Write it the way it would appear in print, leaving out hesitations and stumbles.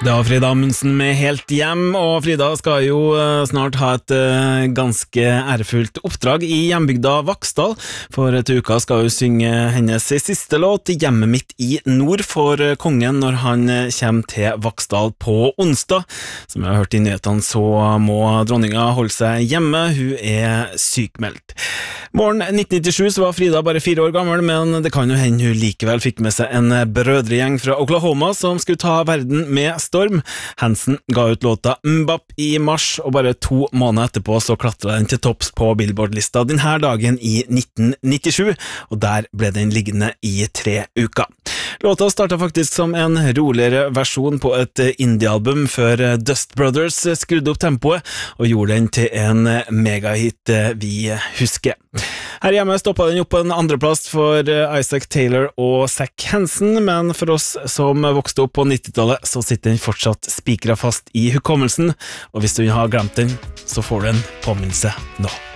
Det var Frida Amundsen med Helt hjem, og Frida skal jo snart ha et ganske ærefullt oppdrag i hjembygda Vaksdal. For til uka skal hun synge hennes siste låt, Hjemmet mitt i nord, for kongen når han kommer til Vaksdal på onsdag. Som jeg har hørt i nyhetene, så må dronninga holde seg hjemme, hun er sykmeldt. Morgen 1997 så var Frida bare 4 år gammel, men det kan jo hende hun likevel fikk med seg en brødregjeng fra Oklahoma som skulle ta verden med storm. Hansen ga ut låta Mbap i mars, og bare 2 måneder etterpå så klatret den til topps på Billboard-lista denne dagen i 1997, og der ble den liggende i 3 uker. Låta startet faktisk som en roligere versjon på et indie-album før Dust Brothers skrudde opp tempoet og gjorde den til en megahit vi husker. Her hjemme stoppet den opp på en andreplass for Isaac Taylor og Zach Hansen, men for oss som vokste opp på 90-tallet så sitter den fortsatt spikret fast i hukommelsen, og hvis du har glemt den, så får du en påminnelse nå.